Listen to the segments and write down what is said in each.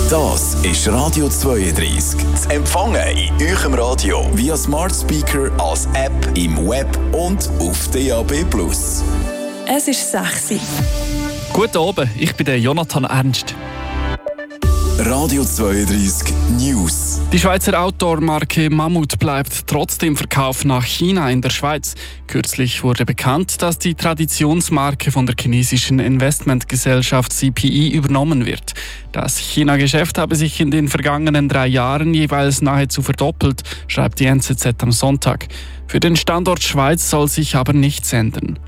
Das ist Radio 32. Zu empfangen in eurem Radio via Smart Speaker, als App, im Web und auf DAB+. Es ist 6 Uhr. Guten Abend, ich bin der Jonathan Ernst. Radio 32 News. Die Schweizer Outdoor-Marke Mammut bleibt trotzdem Verkauf nach China in der Schweiz. Kürzlich wurde bekannt, dass die Traditionsmarke von der chinesischen Investmentgesellschaft CPE übernommen wird. Das China-Geschäft habe sich in den vergangenen 3 Jahren jeweils nahezu verdoppelt, schreibt die NZZ am Sonntag. Für den Standort Schweiz soll sich aber nichts ändern.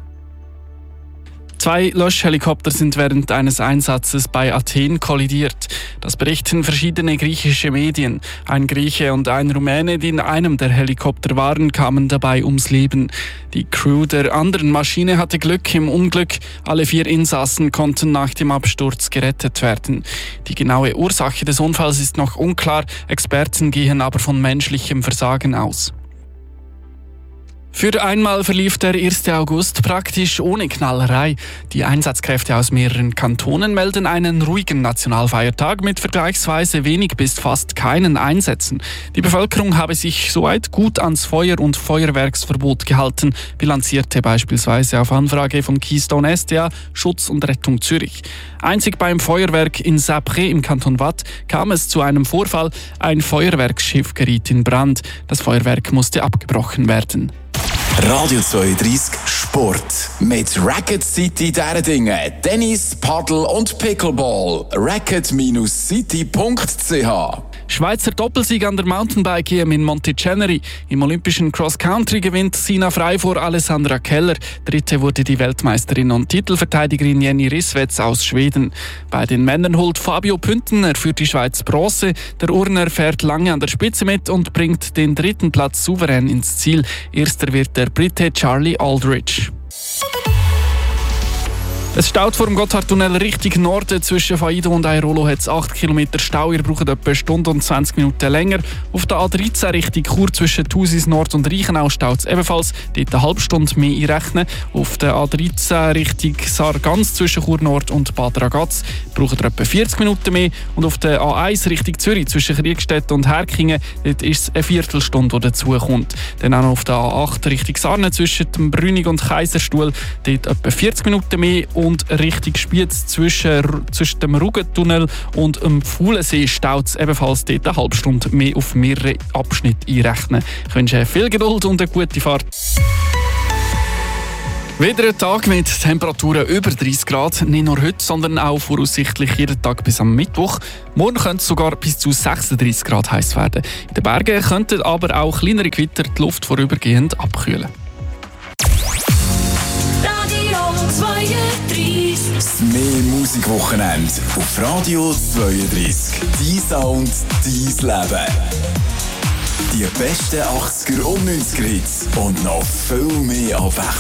2 Löschhelikopter sind während eines Einsatzes bei Athen kollidiert. Das berichten verschiedene griechische Medien. Ein Grieche und ein Rumäne, die in einem der Helikopter waren, kamen dabei ums Leben. Die Crew der anderen Maschine hatte Glück im Unglück. Alle 4 Insassen konnten nach dem Absturz gerettet werden. Die genaue Ursache des Unfalls ist noch unklar. Experten gehen aber von menschlichem Versagen aus. Für einmal verlief der 1. August praktisch ohne Knallerei. Die Einsatzkräfte aus mehreren Kantonen melden einen ruhigen Nationalfeiertag mit vergleichsweise wenig bis fast keinen Einsätzen. Die Bevölkerung habe sich soweit gut ans Feuer- und Feuerwerksverbot gehalten, bilanzierte beispielsweise auf Anfrage von Keystone SDA Schutz und Rettung Zürich. Einzig beim Feuerwerk in Sapré im Kanton Waadt kam es zu einem Vorfall. Ein Feuerwerksschiff geriet in Brand. Das Feuerwerk musste abgebrochen werden. Radio 32 Sport. Mit Racket City Däredingen, Tennis, Paddle und Pickleball. Racket-city.ch. Schweizer Doppelsieg an der Mountainbike-EM in Monticeneri. Im olympischen Cross-Country gewinnt Sina Frey vor Alessandra Keller. Dritte wurde die Weltmeisterin und Titelverteidigerin Jenny Risswetz aus Schweden. Bei den Männern holt Fabio Püntener für die Schweiz Bronze. Der Urner fährt lange an der Spitze mit und bringt den 3. Platz souverän ins Ziel. Erster wird der Brite Charlie Aldridge. Es staut vor dem Gotthardtunnel Richtung Norden. Zwischen Faido und Airolo hat es 8 Kilometer Stau. Ihr braucht etwa eine Stunde und 20 Minuten länger. Auf der A13 Richtung Chur zwischen Thusis Nord und Reichenau staut es ebenfalls. Dort eine halbe Stunde mehr einrechnen. Auf der A13 Richtung Sargans zwischen Chur Nord und Bad Ragaz braucht ihr etwa 40 Minuten mehr. Und auf der A1 Richtung Zürich zwischen Kriegstedt und Herkingen dort ist es eine Viertelstunde, die dazukommt. Dann auch noch auf der A8 Richtung Sarne zwischen dem Brünig und Kaiserstuhl dort etwa 40 Minuten mehr. Und Richtung Spiez zwischen dem Rugentunnel und dem Fuhlensee staut es ebenfalls dort eine halbe Stunde mehr auf mehrere Abschnitte einrechnen. Ich wünsche viel Geduld und eine gute Fahrt. Wieder ein Tag mit Temperaturen über 30 Grad. Nicht nur heute, sondern auch voraussichtlich jeden Tag bis am Mittwoch. Morgen könnte es sogar bis zu 36 Grad heiß werden. In den Bergen könnten aber auch kleinere Gewitter die Luft vorübergehend abkühlen. Mehr Musikwochenende auf Radio 32. Dein Sound, dein Leben. Die besten 80er und 90er Hits und noch viel mehr Abwechslung.